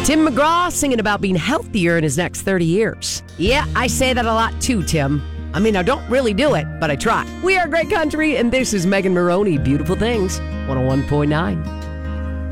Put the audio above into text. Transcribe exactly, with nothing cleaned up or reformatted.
Tim McGraw singing about being healthier in his next thirty years. Yeah, I say that a lot too, Tim. I mean, I don't really do it, but I try. We are Great Country, and this is Megan Maroney, Beautiful Things, one oh one point nine.